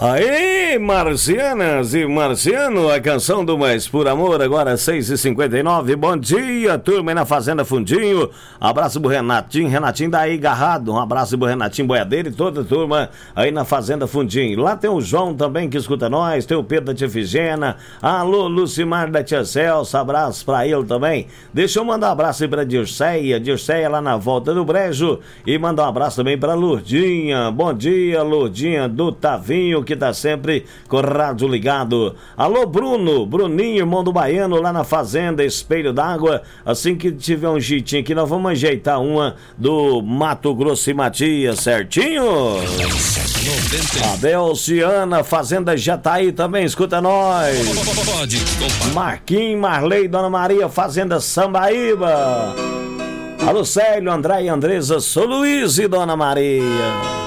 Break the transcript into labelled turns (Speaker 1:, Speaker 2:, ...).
Speaker 1: Aí, marcianas e marciano, a canção do Mais Por Amor, agora 6h59. Bom dia, turma aí na Fazenda Fundinho. Abraço pro Renatinho daí Garrado. Um abraço pro Renatinho Boiadeiro e toda a turma aí na Fazenda Fundinho. Lá tem o João também que escuta nós, tem o Pedro da Tia Figena. Alô, Lucimar da Tia Celso, abraço pra ele também. Deixa eu mandar um abraço aí pra Dirceia lá na Volta do Brejo. E mandar um abraço também pra Lourdinha. Bom dia, Lourdinha do Tavinho, que tá sempre com o rádio ligado. Alô, Bruninho, irmão do Baiano, lá na Fazenda Espelho d'Água. Assim que tiver um jeitinho aqui, nós vamos ajeitar uma do Mato Grosso e Matias, certinho? Adelciana, Fazenda Jataí também, escuta nós. Marquinhos, Marley, Dona Maria, Fazenda Sambaíba. Alô, Célio, André e Andresa, sou Luiz e Dona Maria.